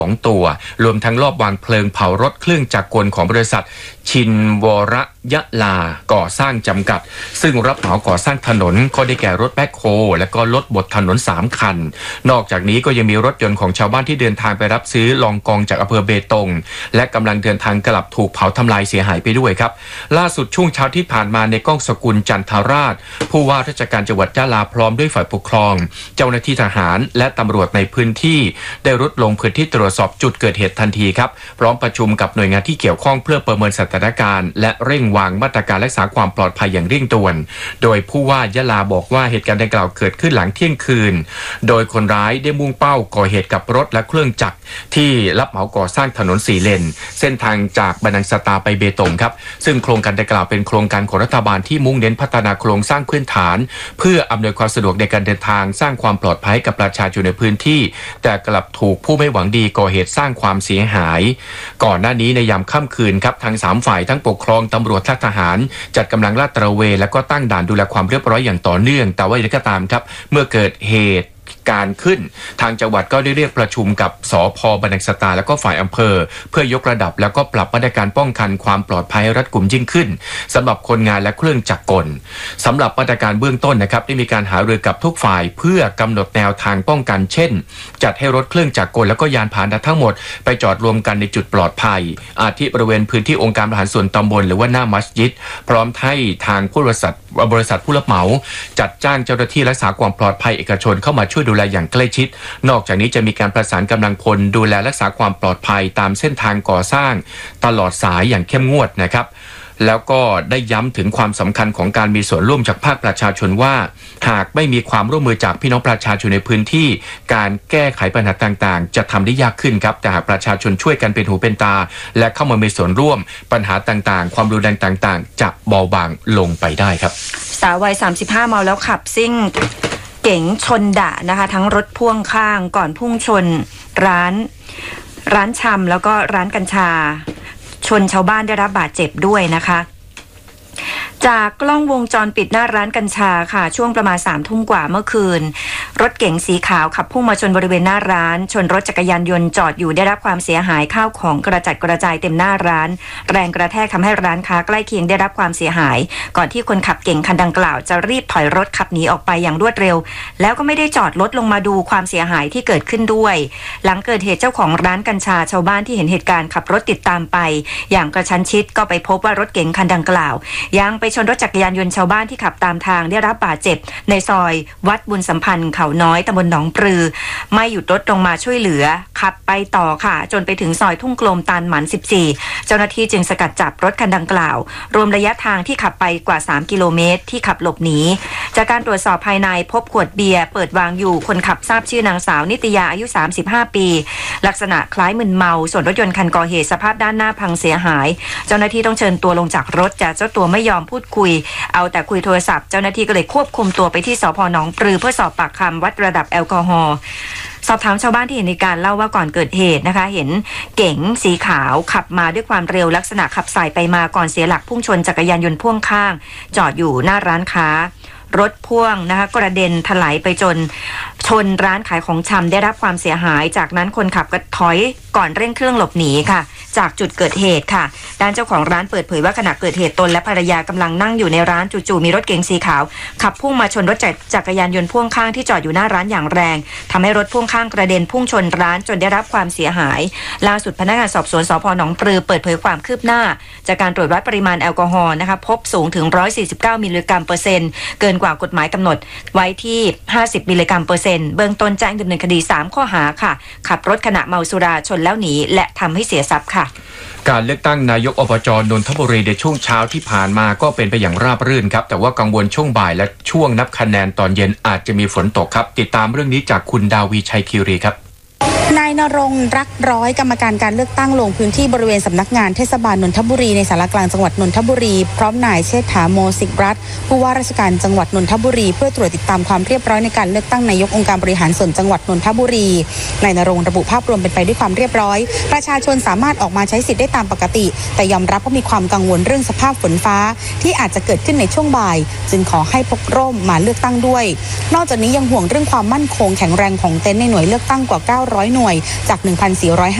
2 ตัวรวมทั้งลอบวางเพลิงเผารถเครื่องจักรกลของบริษัทชินวรยะลาก่อสร้างจำกัดซึ่งรับเหมาก่อสร้างถนนก็ได้แก่รถแบ็คโฮและก็รถบดถนน3 คันนอกจากนี้ก็ยังมีรถยนต์ของชาวบ้านที่เดินทางไปรับซื้อลองกองจากอำเภอเบตงและกำลังเดินทางกลับถูกเผาทำลายเสียหายไปด้วยครับล่าสุดช่วงเช้าที่ผ่านมาในก้องสกุลจันทราชผู้ว่าราชการจังหวัดยะลาพร้อมด้วยฝ่ายปกครองเจ้าหน้าที่ทหารและตำรวจในพื้นที่ได้รุดลงพื้นที่ตรวจสอบจุดเกิดเหตุทันทีครับพร้อมประชุมกับหน่วยงานที่เกี่ยวข้องเพื่อประเมินสถานการณ์และเร่งวางมาตรการรักษาความปลอดภัยอย่างเร่งด่วนโดยผู้ว่ายะลาบอกว่าเหตุการณ์ดังกล่าวเกิดขึ้นหลังเที่ยงคืนโดยคนร้ายได้มุ่งเป้าก่อเหตุกับรถและเครื่องจักรที่รับเหมาก่อสร้างถนน4 เลนเส้นทางจากบานังสตาไปเบตงครับซึ่งโครงการดังกล่าวเป็นโครงการของรัฐบาลที่มุ่งเน้นพัฒนาโครงสร้างพื้นฐานเพื่ออำนวยความสะดวกในการเดินทางสร้างความปลอดภัยกับประชาชนในพื้นที่แต่กลับถูกผู้ไม่หวังดีก่อเหตุสร้างความเสียหายก่อนหน้านี้ในยามค่ำคืนครับทั้ง3 ฝ่ายทั้งปกครองตำรวจและทหารจัดกำลังลาดตระเวนและก็ตั้งด่านดูแลความเรียบร้อยอย่างต่อเนื่องแต่ว่าอย่างไรก็ตามครับเมื่อเกิดเหตุการขึ้นทางจังหวัดก็ได้เรียกประชุมกับสภ.บานังสตาและก็ฝ่ายอำเภอเพื่อยกระดับแล้วก็ปรับมาตรการป้องกันความปลอดภัยรัดกุมยิ่งขึ้นสำหรับคนงานและเครื่องจักรกลสำหรับมาตรการเบื้องต้นนะครับได้มีการหารือกับทุกฝ่ายเพื่อกำหนดแนวทางป้องกันเช่นจัดให้รถเครื่องจักรกลแล้วก็ยานพาหนะทั้งหมดไปจอดรวมกันในจุดปลอดภัยอาทิบริเวณพื้นที่องค์การบริหารส่วนตำบลหรือว่าหน้ามัสยิดพร้อมให้ทางบริษัทผู้รับเหมาจัดจ้างเจ้าหน้าที่รักษาความปลอดภัยเอกชนเข้ามาช่วยดูแลอย่างใกล้ชิดนอกจากนี้จะมีการประสานกำลังพลดูแลรักษาความปลอดภัยตามเส้นทางก่อสร้างตลอดสายอย่างเข้มงวดนะครับแล้วก็ได้ย้ำถึงความสำคัญของการมีส่วนร่วมจากภาคประชาชนว่าหากไม่มีความร่วมมือจากพี่น้องประชาชนในพื้นที่การแก้ไขปัญหาต่างๆจะทำได้ยากขึ้นครับแต่หากประชาชนช่วยกันเป็นหูเป็นตาและเข้ามามีส่วนร่วมปัญหาต่างๆความรุนแรงต่างๆจะเบาบางลงไปได้ครับสาววัย35เมาแล้วขับซิ่งเก๋งชนดะนะคะทั้งรถพ่วงข้างก่อนพุ่งชนร้านชำแล้วก็ร้านกัญชาชนชาวบ้านได้รับบาดเจ็บด้วยนะคะจากกล้องวงจรปิดหน้าร้านกัญชาค่ะช่วงประมาณ3 ทุ่มกว่าเมื่อคืนรถเก๋งสีขาวขับพุ่งมาชนบริเวณหน้าร้านชนรถจักรยานยนต์จอดอยู่ได้รับความเสียหายข้าวของกระจัดกระจายเต็มหน้าร้านแรงกระแทกทำให้ร้านค้าใกล้เคียงได้รับความเสียหายก่อนที่คนขับเก๋งคันดังกล่าวจะรีบถอยรถขับหนีออกไปอย่างรวดเร็วแล้วก็ไม่ได้จอดรถลงมาดูความเสียหายที่เกิดขึ้นด้วยหลังเกิดเหตุเจ้าของร้านกัญชาชาวบ้านที่เห็นเหตุการณ์ขับรถติดตามไปอย่างกระชั้นชิดก็ไปพบว่ารถเก๋งคันดังกล่าวยังไปชนรถจักรยานยนต์ชาวบ้านที่ขับตามทางได้รับบาดเจ็บในซอยวัดบุญสัมพันธ์เขาน้อยตำบลหนองปลือไม่หยุดรถลงมาช่วยเหลือขับไปต่อค่ะจนไปถึงซอยทุ่งกลมตาลหมัน14เจ้าหน้าที่จึงสกัดจับรถคันดังกล่าวรวมระยะทางที่ขับไปกว่า3 กิโลเมตรที่ขับหลบหนีจากการตรวจสอบภายในพบขวดเบียร์เปิดวางอยู่คนขับทราบชื่อนางสาวนิตยาอายุ35 ปีลักษณะคล้ายมึนเมาส่วนรถยนต์คันก่อเหตุสภาพด้านหน้าพังเสียหายเจ้าหน้าที่ต้องเชิญตัวลงจากรถแต่เจ้าตัวไม่ยอมพูดคุยเอาแต่คุยโทรศัพท์เจ้าหน้าที่ก็เลยควบคุมตัวไปที่สภ.หนองปลือเพื่อสอบปากคำวัดระดับแอลกอฮอล์สอบถามชาวบ้านที่เห็นในการเล่าว่าก่อนเกิดเหตุนะคะเห็นเก๋งสีขาวขับมาด้วยความเร็วลักษณะขับสายไปมาก่อนเสียหลักพุ่งชนจักรยานยนต์พ่วงข้างจอดอยู่หน้าร้านค้ารถพ่วงนะคะกระเด็นถลายไปจนชนร้านขายของชำได้รับความเสียหายจากนั้นคนขับก็ถอยก่อนเร่งเครื่องหลบหนีค่ะจากจุดเกิดเหตุค่ะด้านเจ้าของร้านเปิดเผยว่าขณะเกิดเหตุตนและภรรยากำลังนั่งอยู่ในร้านจู่ๆมีรถเก๋งสีขาวขับพุ่งมาชนรถจักรยานยนต์พ่วงข้างที่จอดอยู่หน้าร้านอย่างแรงทำให้รถพ่วงข้างกระเด็นพุ่งชนร้านจนได้รับความเสียหายล่าสุดพนักงานสอบสวนสภ.หนองปลือเปิดเผยความคืบหน้าจากการตรวจวัดปริมาณแอลกอฮอล์นะคะพบสูงถึง149 มิลลิกรัมเปอร์เซ็นต์เกินกว่ากฎหมายกำหนดไว้ที่50 มิลลิกรัมเปอร์เซ็นต์เบื้องต้นแจ้งดำเนินคดี3 ข้อหาค่ะขับรถขณะเมาสุราชนแล้วหนีและทำให้เสียทรัพย์ค่ะการเลือกตั้งนายกอบจ.นนทบุรีในช่วงเช้าที่ผ่านมาก็เป็นไปอย่างราบรื่นครับแต่ว่ากังวลช่วงบ่ายและช่วงนับคะแนนตอนเย็นอาจจะมีฝนตกครับติดตามเรื่องนี้จากคุณดาวีชัยคีรีครับนายณรงค์รักร้อยกรรมการการเลือกตั้งลงพื้นที่บริเวณสำนักงานเทศบาลนนทบุรีในศาลากลางจังหวัดนนทบุรีพร้อมนายเชษฐาโมสิกรัตน์ผู้ว่าราชการจังหวัดนนทบุรีเพื่อตรวจติดตามความเรียบร้อยในการเลือกตั้งนายกองค์การบริหารส่วนจังหวัดนนทบุรีนายณรงค์ระบุภาพรวมเป็นไปด้วยความเรียบร้อยประชาชนสามารถออกมาใช้สิทธิ์ได้ตามปกติแต่ยอมรับว่ามีความกังวลเรื่องสภาพฝนฟ้าที่อาจจะเกิดขึ้นในช่วงบ่ายจึงขอให้พกร่มมาเลือกตั้งด้วยนอกจากนี้ยังห่วงเรื่องความมั่นคงแข็งแรงของเต็นท์ในหน่วยเลือกตั้งกว่า900หน่วยจาก 1,450